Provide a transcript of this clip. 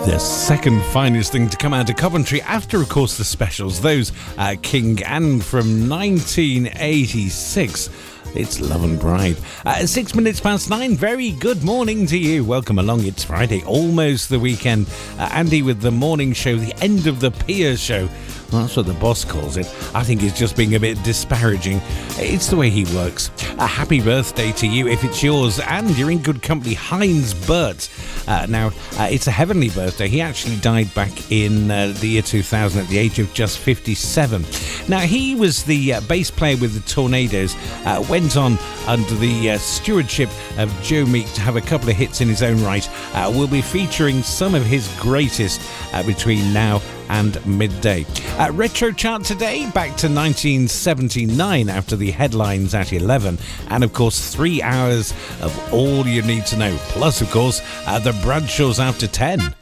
The second finest thing to come out of Coventry after, of course, the specials, those King and from 1986. It's Love and Bride. 6 minutes past 9. Very good morning to you. Welcome along. It's Friday, almost the weekend. Andy with the morning show, the end of the Piers show. Well, that's what the boss calls it. I think he's just being a bit disparaging. It's the way he works. A happy birthday to you if it's yours, and you're in good company. Heinz Burt. Now, it's a heavenly birthday. He actually died back in the year 2000 at the age of just 57. Now, he was the bass player with the Tornadoes, went on under the stewardship of Joe Meek to have a couple of hits in his own right. We'll be featuring some of his greatest between now and midday. Retro chart today, back to 1979 after the headlines at 11, and of course 3 hours of all you need to know, plus of course the Bradshaws after 10.